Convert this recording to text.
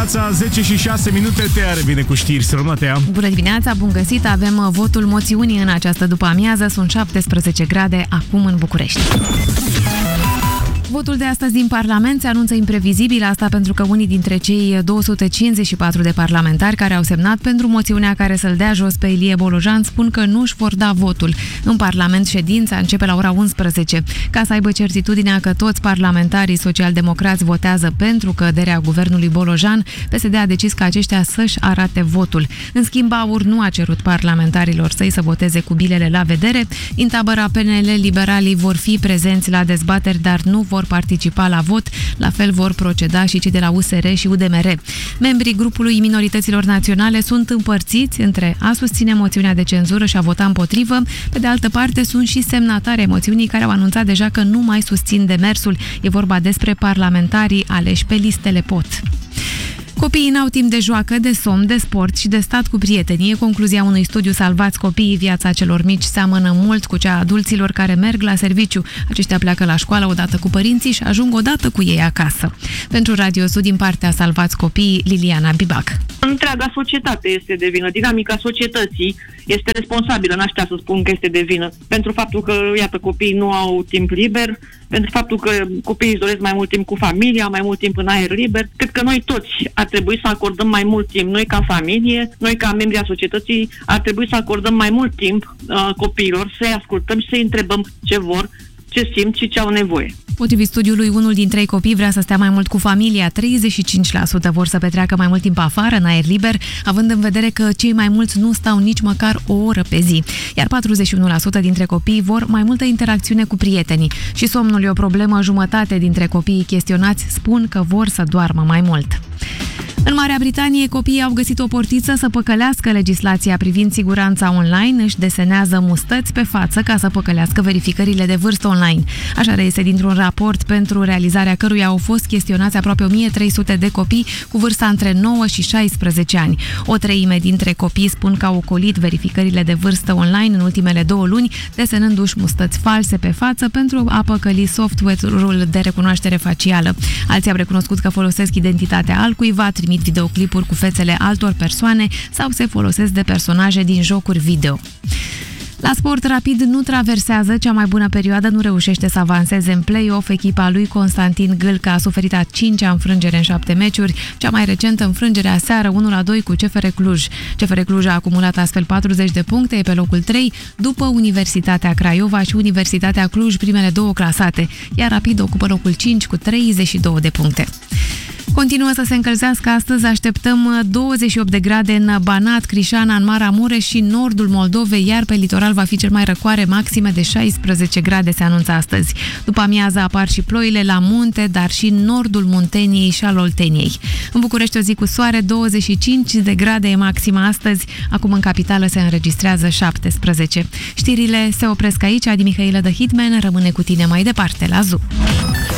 dimineața, 10:06, te revine cu știri. Să rămână, Tea. Bună dimineața, bun găsit. Avem votul moțiunii în această după-amiază. Sunt 17 grade acum în București. Votul de astăzi din Parlament se anunță imprevizibil, asta pentru că unii dintre cei 254 de parlamentari care au semnat pentru moțiunea care să-l dea jos pe Ilie Bolojan spun că nu își vor da votul. În Parlament ședința începe la ora 11. Ca să aibă certitudinea că toți parlamentarii social-democrați votează pentru căderea guvernului Bolojan, PSD a decis ca aceștia să-și arate votul. În schimb, AUR nu a cerut parlamentarilor săi să voteze cu bilele la vedere. În tabăra PNL, liberalii vor fi prezenți la dezbateri, dar nu vor participa la vot, la fel vor proceda și cei de la USR și UDMR. Membrii grupului minorităților naționale sunt împărțiți între a susține moțiunea de cenzură și a vota împotrivă. Pe de altă parte, sunt și semnatari moțiunii care au anunțat deja că nu mai susțin demersul. E vorba despre parlamentarii aleși pe listele POT. Copiii n-au timp de joacă, de somn, de sport și de stat cu prietenii. E concluzia unui studiu Salvați copiii, viața celor mici seamănă mult cu cea a adulților care merg la serviciu. Aceștia pleacă la școală odată cu părinții și ajung odată cu ei acasă. Pentru Radio Sud, din partea Salvați copiii, Liliana Bibac. Întreaga societate este de vină. Dinamica societății este responsabilă, n-aș putea să spun că este de vină. Pentru faptul că, iată, copiii nu au timp liber, pentru faptul că copiii își doresc mai mult timp cu familia, mai mult timp în aer liber. Cred că noi toți ar trebui să acordăm mai mult timp. Noi ca familie, noi ca membri a societății, ar trebui să acordăm mai mult timp copiilor, să-i ascultăm și să-i întrebăm ce vor, ce simt și ce au nevoie. Potrivit studiului, unul din 3 copii vrea să stea mai mult cu familia, 35% vor să petreacă mai mult timp afară, în aer liber, având în vedere că cei mai mulți nu stau nici măcar o oră pe zi. Iar 41% dintre copii vor mai multă interacțiune cu prietenii. Și somnul e o problemă, jumătate dintre copiii chestionați spun că vor să doarmă mai mult. În Marea Britanie, copiii au găsit o portiță să păcălească legislația privind siguranța online, își desenează mustăți pe față ca să păcălească verificările de vârstă online. Așa reiese dintr-un raport pentru realizarea căruia au fost chestionați aproape 1300 de copii cu vârsta între 9 și 16 ani. O treime dintre copii spun că au ocolit verificările de vârstă online în ultimele 2 luni, desenându-și mustăți false pe față pentru a păcăli software-ul de recunoaștere facială. Alții au recunoscut că folosesc identitatea altcuiva, trimit videoclipuri cu fețele altor persoane sau se folosesc de personaje din jocuri video. La sport, Rapid nu traversează cea mai bună perioadă, nu reușește să avanseze în play-off. Echipa lui Constantin Gâlcă a suferit a 5-a înfrângere în 7 meciuri, cea mai recentă înfrângere aseară 1-2 cu CFR Cluj. CFR Cluj a acumulat astfel 40 de puncte, e pe locul 3, după Universitatea Craiova și Universitatea Cluj, primele 2 clasate, iar Rapid ocupă locul 5 cu 32 de puncte. Continuă să se încălzească astăzi, așteptăm 28 de grade în Banat, Crișana, în Maramureș și nordul Moldovei, iar pe litoral va fi cel mai răcoare, maxime de 16 grade se anunță astăzi. După amiază apar și ploile la munte, dar și în nordul Munteniei și al Olteniei. În București o zi cu soare, 25 de grade e maxima astăzi, acum în capitală se înregistrează 17. Știrile se opresc aici, Adi Mihailă de Hitman rămâne cu tine mai departe la ZU.